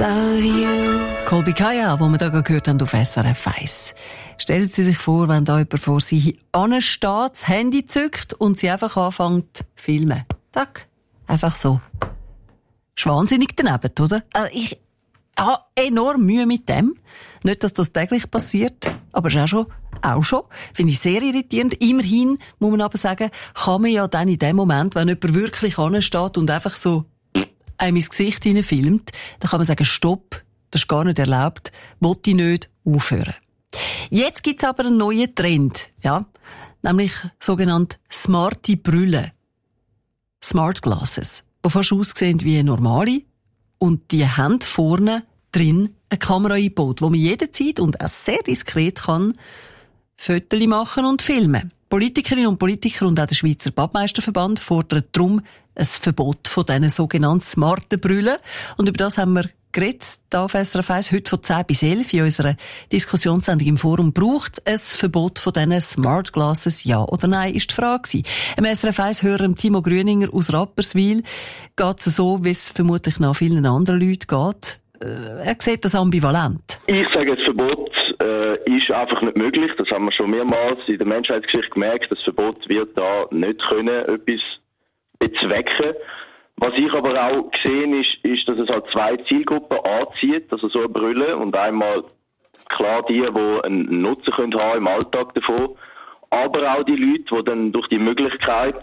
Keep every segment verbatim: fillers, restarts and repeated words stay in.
love you. Colby Kaya, wo wir da gehört haben auf S R F eins. Stellen Sie sich vor, wenn da jemand vor Sie ansteht, das Handy zückt und sie einfach anfängt zu filmen. Tack. Einfach so. Ist wahnsinnig daneben, oder? Also ich habe enorm Mühe mit dem. Nicht, dass das täglich passiert, aber ist auch schon, auch schon. Finde ich sehr irritierend. Immerhin, muss man aber sagen, kann man ja dann in dem Moment, wenn jemand wirklich ansteht und einfach so einem ins Gesicht hineinfilmt, dann kann man sagen, stopp, das ist gar nicht erlaubt, wollte ich nicht, aufhören. Jetzt gibt's aber einen neuen Trend, ja, nämlich sogenannte smarte Brille. Smart Glasses, die fast aussehen wie normale und die haben vorne drin eine Kamera eingebaut, wo man jederzeit und auch sehr diskret kann Fotos machen und filmen. Politikerinnen und Politiker und auch der Schweizer Badmeisterverband fordern darum ein Verbot von diesen sogenannten smarten Brillen. Und über das haben wir geredet, hier auf S R F eins, heute von zehn bis elf in unserer Diskussionssendung im Forum. Braucht es ein Verbot von diesen Smart Glasses, ja oder nein, ist die Frage gewesen. Im S R F eins-Hörer Timo Grüninger aus Rapperswil geht es so, wie es vermutlich noch vielen anderen Leuten geht. Er sieht das ambivalent. Ich sage, das Verbot äh, ist einfach nicht möglich. Das haben wir schon mehrmals in der Menschheitsgeschichte gemerkt. Das Verbot wird da nicht können etwas bezwecken. Was ich aber auch gesehen ist, ist, dass es halt zwei Zielgruppen anzieht, also so eine Brille und einmal klar die, die einen Nutzen können haben im Alltag davon, aber auch die Leute, die dann durch die Möglichkeit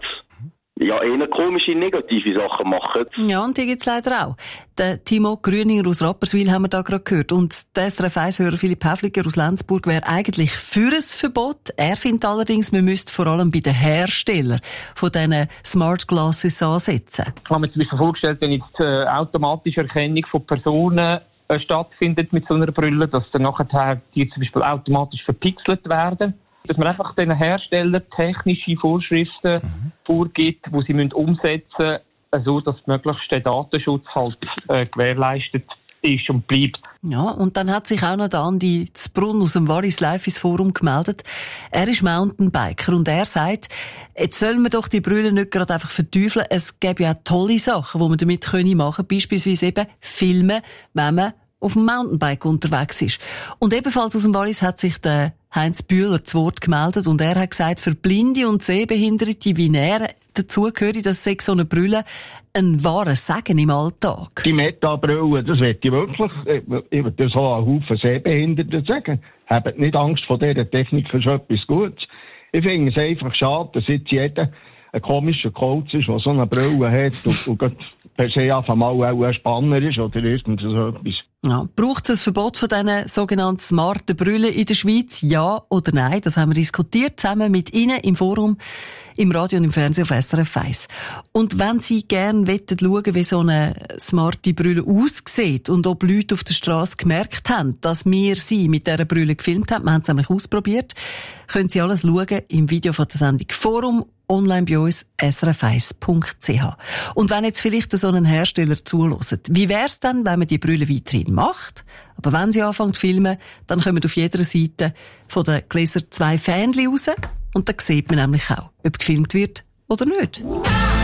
ja eher komische, negative Sachen machen. Ja, und die gibt's leider auch. Der Timo Grüninger aus Rapperswil haben wir da gerade gehört. Und der S R F eins-Hörer Philipp Häfliger aus Lenzburg wäre eigentlich für ein Verbot. Er findet allerdings, man müsste vor allem bei den Herstellern von diesen Smart Glasses ansetzen. Ich habe mir zum Beispiel vorgestellt, wenn jetzt äh, automatische Erkennung von Personen äh, stattfindet mit so einer Brille, dass dann nachher die zum Beispiel automatisch verpixelt werden. Dass man einfach den Herstellern technische Vorschriften mhm. vorgibt, die sie müssen umsetzen müssen, so dass möglichst der Datenschutz halt äh, gewährleistet ist und bleibt. Ja, und dann hat sich auch noch der Andi Zbrunn aus dem Wallis Live ins Forum gemeldet. Er ist Mountainbiker und er sagt, jetzt sollen wir doch die Brille nicht gerade einfach verteufeln. Es gäbe ja tolle Sachen, die man damit machen können. Beispielsweise eben filmen, wenn man auf dem Mountainbike unterwegs ist. Und ebenfalls aus dem Wallis hat sich der Heinz Bühler zu Wort gemeldet und er hat gesagt, für Blinde und Sehbehinderte wie er dazugehöre, dass sechs so eine Brille ein wahrer Segen im Alltag. Die Meta-Brille, das will ich wirklich, ich will das auch einen Haufen Sehbehinderten sagen. Habt nicht Angst vor dieser Technik, das ist etwas Gutes. Ich finde es einfach schade, dass jetzt jeder ein komischer Coach ist, der so eine Brille hat und, und per se einfach mal auch ein Spanner ist oder irgend so etwas. Ja, braucht es ein Verbot von diesen sogenannten smarten Brillen in der Schweiz? Ja oder nein? Das haben wir diskutiert, zusammen mit Ihnen im Forum, im Radio und im Fernsehen auf S R F eins. Und wenn Sie gerne schauen, wie so eine smarte Brille aussieht und ob Leute auf der Straße gemerkt haben, dass wir sie mit dieser Brille gefilmt haben, wir haben es nämlich ausprobiert, können Sie alles schauen im Video von der Sendung Forum, online bei uns, s r f eins punkt c h. Und wenn jetzt vielleicht so einen Hersteller zuhört, wie wär's dann, wenn man die Brille weiterhin macht? Aber wenn sie anfangen zu filmen, dann kommen auf jeder Seite von den Gläsern zwei Fähnchen raus und dann sieht man nämlich auch, ob gefilmt wird oder nicht.